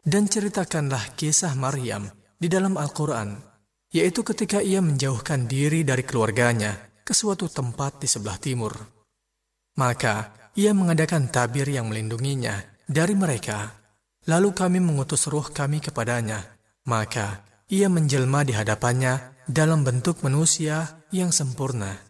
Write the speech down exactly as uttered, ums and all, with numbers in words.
Dan ceritakanlah kisah Maryam di dalam Al-Quran, yaitu ketika ia menjauhkan diri dari keluarganya ke suatu tempat di sebelah timur. Maka ia mengadakan tabir yang melindunginya dari mereka. Lalu kami mengutus ruh kami kepadanya, maka ia menjelma di hadapannya dalam bentuk manusia yang sempurna.